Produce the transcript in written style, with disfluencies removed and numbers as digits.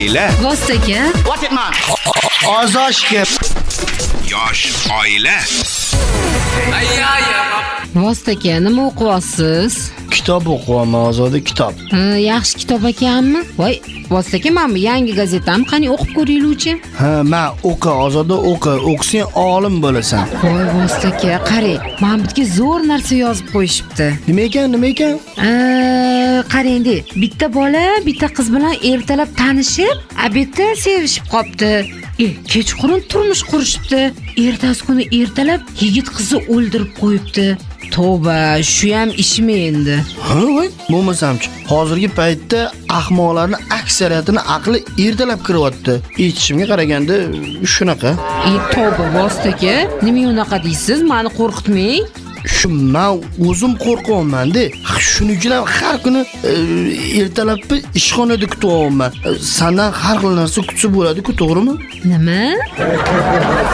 Vostaka. What it man? Ozoshga. Yosh oila. Vostaka, nima o'qiyapsiz? Kitob o'qiyapman, Ozoda, kitob. Yaxshi kitob ekanmi? Voy, Vostaka, mana bu yangi gazetami, qani o'qib ko'ringlar-chi. Ha, men Ozoda o'qisang olim bo'lasan. Voy, Vostaka, qarang, mana bu yerga zo'r narsa yozib qo'yishibdi. Nima ekan? Qarang-de, bitta bola bitta qiz bilan ertalab tanishib, obedda sevishib qopti. Kechqurun turmush qurishibdi. Ertasi kuni ertalab yigit qizni o'ldirib qo'yibdi. Tavba, shu ham ishmi endi? Ha, voy, bo'lmasamchi. Hozirgi paytda ahmoqlarning aksariyatini aqli ertalab kiryapti. Eshitishimga qaraganda shunaqa. Tavba, Vostaka, nima unaqa deysiz? Meni qo'rqitmang. Shu men o'zim qo'rqyapman-da. Shuning ham har kuni ertalabki ishxonada kutyapman. Sendan har xil narsa kutsa bo'ladi-ku, to'g'rimi? Nima?